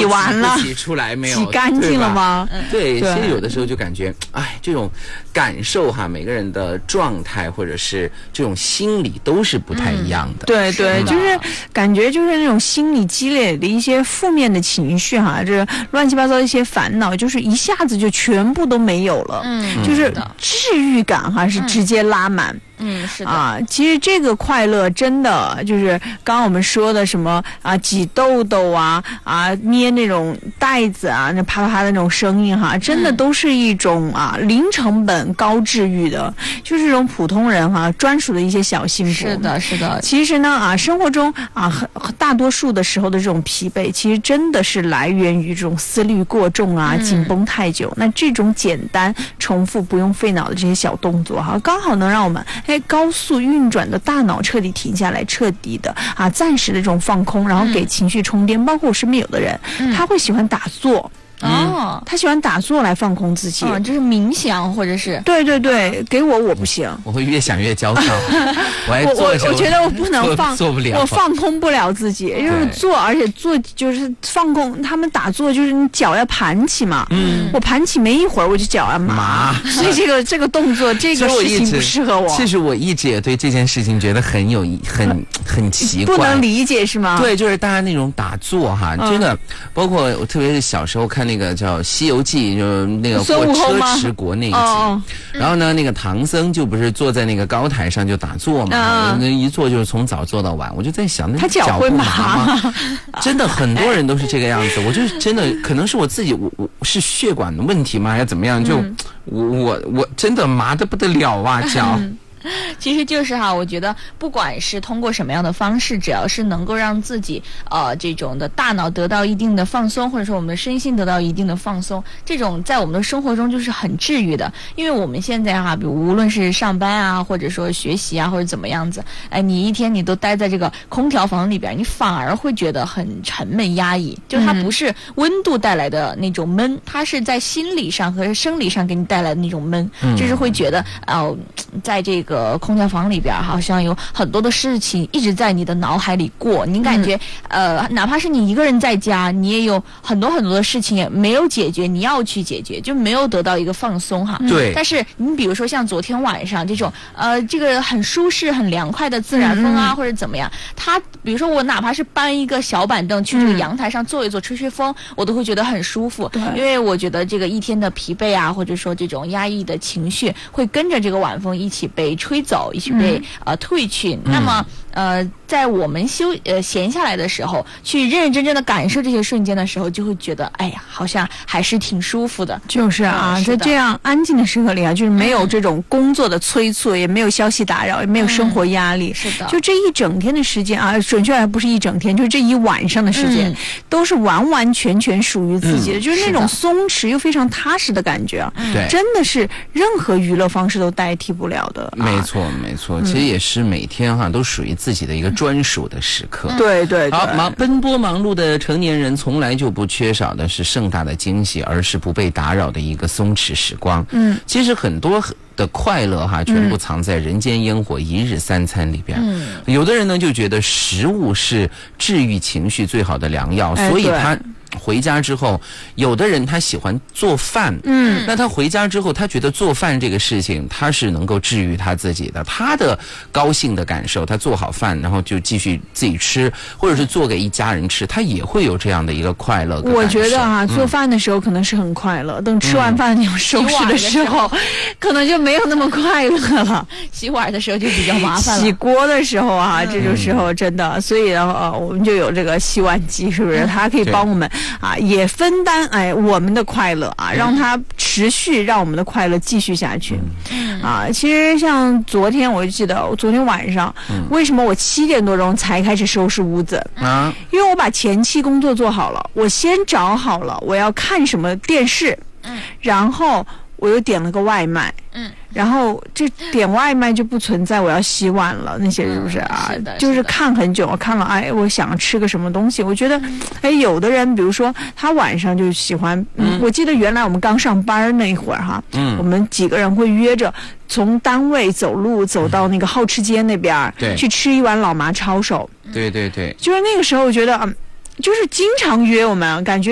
洗完了， 洗出来没有？ 洗干净了吗？ 对，其实有的时候就感觉，哎，这种感受哈，每个人的状态或者是这种心理都是不太一样的。 对对，就是感觉就是那种心理积累的一些负面的情绪哈，这乱七八糟的一些烦恼，就是一下子就全部都没有了。就是治愈感哈是直接拉满。 是的啊，其实这个快乐真的就是刚刚我们说的什么啊，挤痘痘啊，捏那种袋子啊，那啪啪啪的那种声音哈，真的都是一种零成本高治愈的，就是这种普通人哈专属的一些小幸福。 是的，是的。 其实呢生活中大多数的时候的这种疲惫，其实真的是来源于这种思虑过重紧绷太久。那这种简单重复不用费脑的这些小动作哈，刚好能让我们高速运转的大脑彻底停下来，彻底的暂时的这种放空，然后给情绪充电。包括我身边有的人，他会喜欢打坐。他喜欢打坐来放空自己， 就是冥想或者是对对对，给我不行， 我会越想越焦躁。 我觉得我不能做不了， 我放空不了自己，就是做，而且做就是放空。他们打坐就是你脚要盘起嘛，我盘起没一会儿我就脚要麻，所以这个动作这个事情不适合我。 其实我一直也对这件事情觉得很奇怪， 不能理解是吗？ 对，就是大家那种打坐哈，真的，包括我特别是小时候看那个叫《西游记》，就是那个过车迟国那一集，然后呢，那个唐僧就不是坐在那个高台上就打坐嘛，一坐就是从早坐到晚，我就在想，那他脚会麻吗？ 真的很多人都是这个样子，我就是真的可能是我自己，我是血管的问题吗？还是怎么样？就我真的麻得不得了啊，脚。 其实就是我觉得不管是通过什么样的方式，只要是能够让自己这种的大脑得到一定的放松，或者说我们的身心得到一定的放松，这种在我们的生活中就是很治愈的。因为我们现在比如无论是上班或者说学习或者怎么样子，你一天你都待在这个空调房里边，你反而会觉得很沉闷压抑。就是它不是温度带来的那种闷，它是在心理上和生理上给你带来的那种闷，就是会觉得在这个空调房里边好像有很多的事情一直在你的脑海里过，你感觉哪怕是你一个人在家，你也有很多很多的事情也没有解决，你要去解决，就没有得到一个放松对。 但是你比如说像昨天晚上这种这个很舒适很凉快的自然风或者怎么样，它比如说我哪怕是搬一个小板凳去这个阳台上坐一坐吹吹风，我都会觉得很舒服。因为我觉得这个一天的疲惫或者说这种压抑的情绪会跟着这个晚风一起被吹走，一起被褪去。那么在我们闲下来的时候，去认认真真的感受这些瞬间的时候，就会觉得哎呀，好像还是挺舒服的。 就是在这样安静的时刻里就是没有这种工作的催促，也没有消息打扰，也没有生活压力。 是的， 就这一整天的时间准确还不是一整天，就是这一晚上的时间，都是完完全全属于自己的，就是那种松弛又非常踏实的感觉对， 真的是任何娱乐方式都代替不了的。 没错没错，其实也是每天都属于自己的一个专属的时刻。 对对对。 好，奔波忙碌的成年人从来就不缺少的是盛大的惊喜，而是不被打扰的一个松弛时光。其实很多的快乐全部藏在人间烟火一日三餐里边。有的人呢就觉得食物是治愈情绪最好的良药，所以他回家之后，有的人他喜欢做饭，那他回家之后，他觉得做饭这个事情，他是能够治愈他自己的，他的高兴的感受，他做好饭，然后就继续自己吃，或者是做给一家人吃，他也会有这样的一个快乐。 我觉得做饭的时候可能是很快乐，等吃完饭你要收拾的时候，可能就没有那么快乐了。 洗碗的时候就比较麻烦了， 洗锅的时候这种时候真的，所以我们就有这个洗碗机，是不是？它可以帮我们也分担我们的快乐让它持续，让我们的快乐继续下去。其实像昨天，我就记得昨天晚上，为什么我7点多钟才开始收拾屋子因为我把前期工作做好了，我先找好了我要看什么电视，然后我又点了个外卖，然后这点外卖就不存在我要洗碗了那些，是不是就是看很久，我看了我想吃个什么东西，我觉得有的人比如说他晚上就喜欢我记得原来我们刚上班那一会儿我们几个人会约着从单位走路走到那个好吃街那边去吃一碗老麻抄手。 对对对， 就是那个时候我觉得就是经常约我们感觉